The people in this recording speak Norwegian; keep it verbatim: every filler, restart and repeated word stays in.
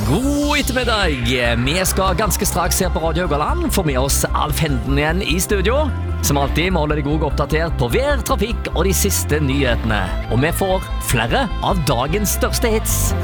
God ettermiddag. Vi skal ganske straks her på Radio Haugaland få med oss Alf Henden igjen i studio. Som alltid må holde deg også oppdatert på vær, trafikk og de siste nyhetene. Og vi får flere av dagens største hits.